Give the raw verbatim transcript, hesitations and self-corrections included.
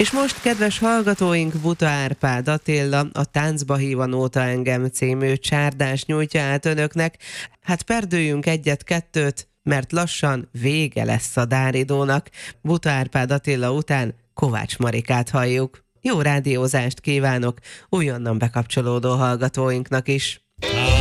És most, kedves hallgatóink, Buta Árpád Attila, a Táncba hív a Nóta engem című csárdás nyújtja át önöknek. Hát perdüljünk egyet-kettőt, mert lassan vége lesz a Dáridónak. Buta Árpád Attila után Kovács Marikát halljuk. Jó rádiózást kívánok újonnan bekapcsolódó hallgatóinknak is!